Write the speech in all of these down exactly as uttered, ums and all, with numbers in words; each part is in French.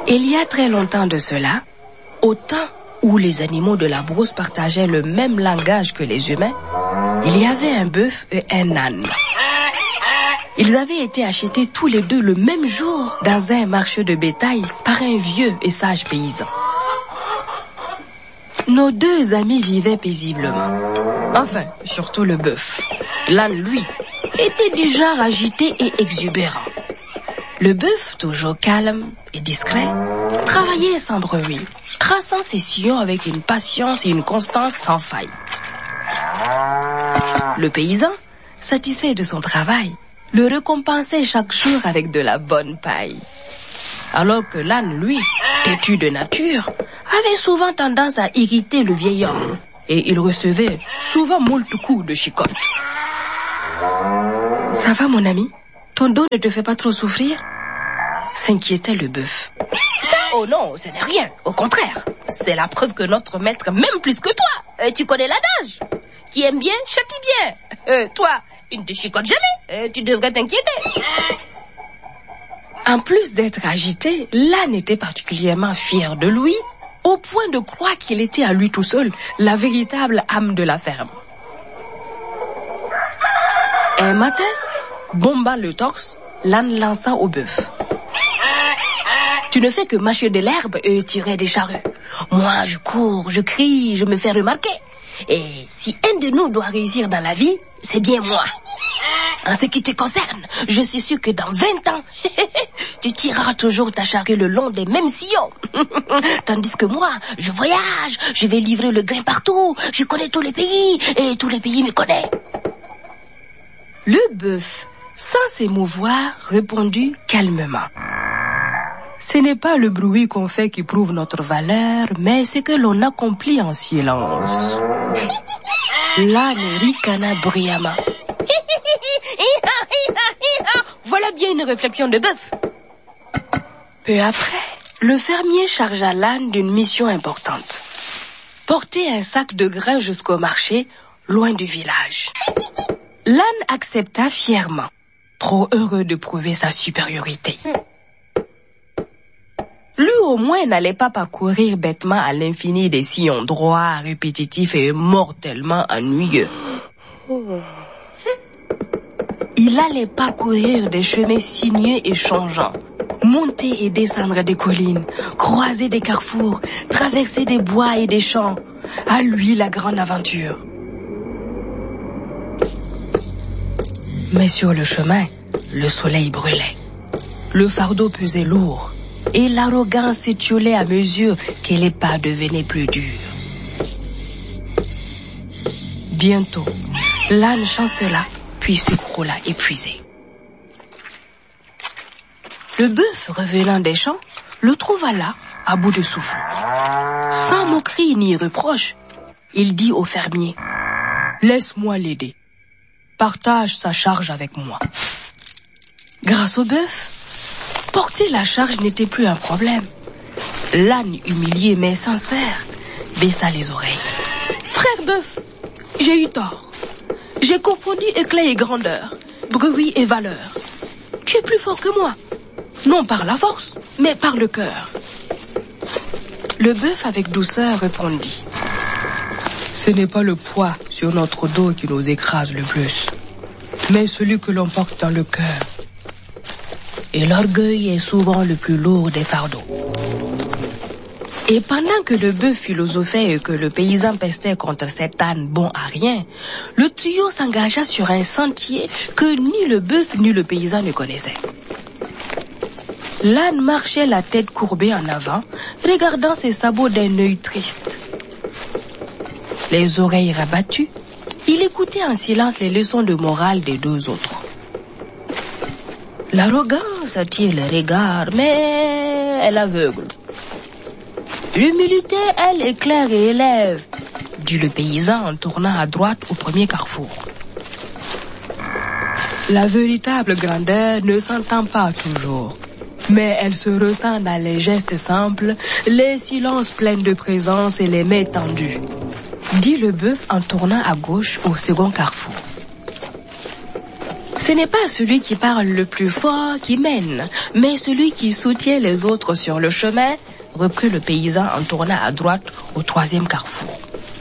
Il y a très longtemps de cela, au temps où les animaux de la brousse partageaient le même langage que les humains, il y avait un bœuf et un âne. Ils avaient été achetés tous les deux le même jour dans un marché de bétail par un vieux et sage paysan. Nos deux amis vivaient paisiblement. Enfin, surtout le bœuf. L'âne, lui, était du genre agité et exubérant. Le bœuf, toujours calme et discret, travaillait sans bruit, traçant ses sillons avec une patience et une constance sans faille. Le paysan, satisfait de son travail, le récompensait chaque jour avec de la bonne paille. Alors que l'âne, lui, têtu de nature, avait souvent tendance à irriter le vieil homme, et il recevait souvent moult coups de chicotte. « Ça va, mon ami? Ton dos ne te fait pas trop souffrir ?» s'inquiétait le bœuf. « Oh non, ce n'est rien, au contraire. C'est la preuve que notre maître m'aime plus que toi. Euh, tu connais l'adage. Qui aime bien, châtie bien. Euh, toi, il ne te chicote jamais. Euh, tu devrais t'inquiéter. » En plus d'être agité, l'âne était particulièrement fier de lui, au point de croire qu'il était à lui tout seul la véritable âme de la ferme. Un matin, bombant le torse, l'âne lança au bœuf. « Tu ne fais que mâcher de l'herbe et tirer des charrues. Moi, je cours, je crie, je me fais remarquer. Et si un de nous doit réussir dans la vie, c'est bien moi. En ce qui te concerne, je suis sûr que dans vingt ans, tu tireras toujours ta charrue le long des mêmes sillons. Tandis que moi, je voyage, je vais livrer le grain partout, je connais tous les pays et tous les pays me connaissent. » Le bœuf, sans s'émouvoir, répondit calmement. « Ce n'est pas le bruit qu'on fait qui prouve notre valeur, mais ce que l'on accomplit en silence. » L'âne ricana bruyamment. Voilà bien une réflexion de bœuf. Peu après, le fermier chargea l'âne d'une mission importante. Porter un sac de grains jusqu'au marché, loin du village. L'âne accepta fièrement, trop heureux de prouver sa supériorité. Lui au moins n'allait pas parcourir bêtement à l'infini des sillons droits, répétitifs et mortellement ennuyeux. Il allait parcourir des chemins sinueux et changeants, monter et descendre des collines, croiser des carrefours, traverser des bois et des champs. À lui la grande aventure. Mais sur le chemin, le soleil brûlait. Le fardeau pesait lourd et l'arrogance s'étiolait à mesure que les pas devenaient plus durs. Bientôt, l'âne chancela, puis s'écroula épuisé. Le bœuf, revenant des champs, le trouva là, à bout de souffle. Sans moquerie ni reproche, il dit au fermier: « Laisse-moi l'aider. Partage sa charge avec moi. » Grâce au bœuf, porter la charge n'était plus un problème. L'âne, humilié mais sincère, baissa les oreilles. « Frère bœuf, j'ai eu tort. J'ai confondu éclat et grandeur, bruit et valeur. Tu es plus fort que moi, non par la force, mais par le cœur. » Le bœuf avec douceur répondit: « Ce n'est pas le poids sur notre dos qui nous écrase le plus, mais celui que l'on porte dans le cœur. Et l'orgueil est souvent le plus lourd des fardeaux. » Et pendant que le bœuf philosophait et que le paysan pestait contre cet âne bon à rien, le trio s'engagea sur un sentier que ni le bœuf ni le paysan ne connaissaient. L'âne marchait la tête courbée en avant, regardant ses sabots d'un œil triste. Les oreilles rabattues, il écoutait en silence les leçons de morale des deux autres. L'arrogance attire le regard, mais elle aveugle. L'humilité, elle, éclaire et élève, dit le paysan en tournant à droite au premier carrefour. La véritable grandeur ne s'entend pas toujours, mais elle se ressent dans les gestes simples, les silences pleins de présence et les mains tendues, dit le bœuf en tournant à gauche au second carrefour. Ce n'est pas celui qui parle le plus fort qui mène, mais celui qui soutient les autres sur le chemin, reprit le paysan en tournant à droite au troisième carrefour.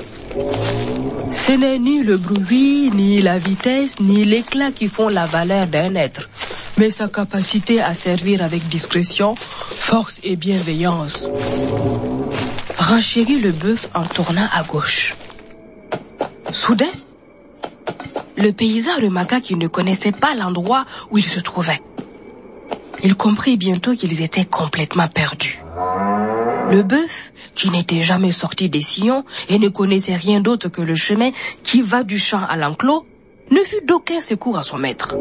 Ce n'est ni le bruit, ni la vitesse, ni l'éclat qui font la valeur d'un être, mais sa capacité à servir avec discrétion, force et bienveillance. Renchérit le bœuf en tournant à gauche. Soudain, le paysan remarqua qu'il ne connaissait pas l'endroit où il se trouvait. Il comprit bientôt qu'ils étaient complètement perdus. Le bœuf, qui n'était jamais sorti des sillons et ne connaissait rien d'autre que le chemin qui va du champ à l'enclos, ne fut d'aucun secours à son maître.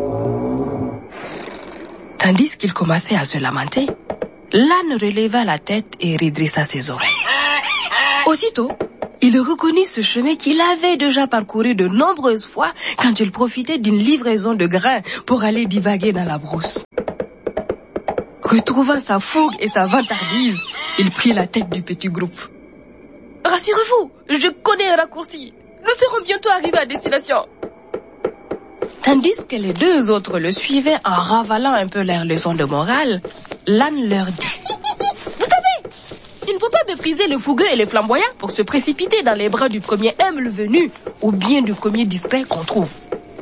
Tandis qu'il commençait à se lamenter, l'âne releva la tête et redressa ses oreilles. Aussitôt, il reconnut ce chemin qu'il avait déjà parcouru de nombreuses fois quand il profitait d'une livraison de grains pour aller divaguer dans la brousse. Retrouvant sa fougue et sa vantardise, il prit la tête du petit groupe. « Rassurez-vous, je connais un raccourci. Nous serons bientôt arrivés à destination. » Tandis que les deux autres le suivaient en ravalant un peu leurs leçons de morale, l'âne leur dit: « Vous savez, il ne faut pas mépriser le fougueux et le flamboyant pour se précipiter dans les bras du premier humble venu ou bien du premier discret qu'on trouve. »«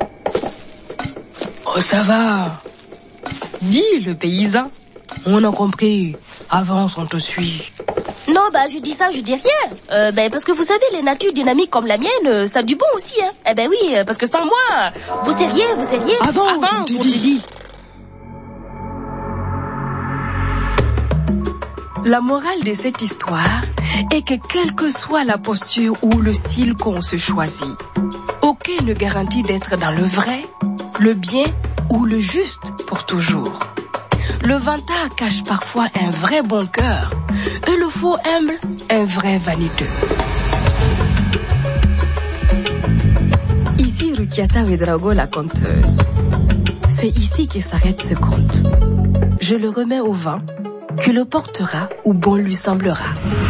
Oh, ça va, dit le paysan. On a compris. Avance, on te suit. » Non, bah je dis ça, je dis rien. Euh, ben parce que vous savez, les natures dynamiques comme la mienne, ça a du bon aussi, hein. Eh ben oui, parce que sans moi, vous seriez, vous seriez. Avance, Avance on te dit. dit. La morale de cette histoire est que quelle que soit la posture ou le style qu'on se choisit, aucun ne garantit d'être dans le vrai, le bien ou le juste pour toujours. Le vantard cache parfois un vrai bon cœur et le faux humble, un vrai vaniteux. Ici Rukiata Ouedraogo, la conteuse. C'est ici que s'arrête ce conte. Je le remets au vent, qui le portera où bon lui semblera.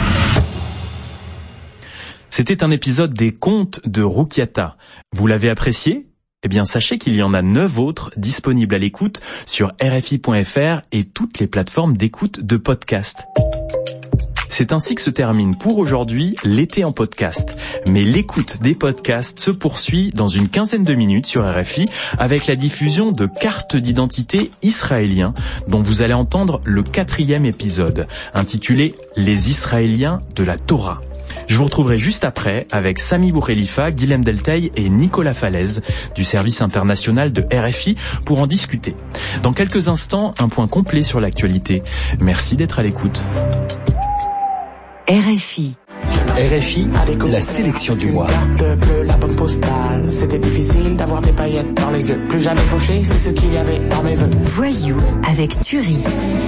C'était un épisode des Contes de Rukiata. Vous l'avez apprécié ? Eh bien, sachez qu'il y en a neuf autres disponibles à l'écoute sur R F I point F R et toutes les plateformes d'écoute de podcast. C'est ainsi que se termine pour aujourd'hui l'été en podcast. Mais l'écoute des podcasts se poursuit dans une quinzaine de minutes sur R F I avec la diffusion de Cartes d'identité israéliens dont vous allez entendre le quatrième épisode, intitulé « Les Israéliens de la Torah ». Je vous retrouverai juste après avec Sami Boukhelifa, Guilhem Delteil et Nicolas Falaise du service international de R F I pour en discuter. Dans quelques instants, un point complet sur l'actualité. Merci d'être à l'écoute. R F I. R F I, la sélection du mois. La bonne postale, c'était difficile d'avoir des paillettes dans les yeux. Plus jamais fauché, c'est ce qu'il y avait dans mes vœux. Voyou avec Thury.